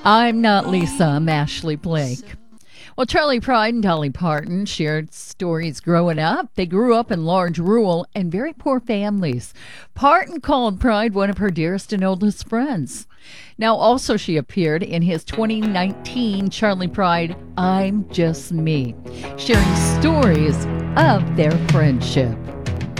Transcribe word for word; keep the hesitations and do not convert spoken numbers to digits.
I'm not Lisa, I'm Ashley Blake. Well, Charlie Pride and Dolly Parton shared stories growing up. They grew up in large, rural, and very poor families. Parton called Pride one of her dearest and oldest friends. Now, also, she appeared in his twenty nineteen Charlie Pride, I'm Just Me, sharing stories of their friendship.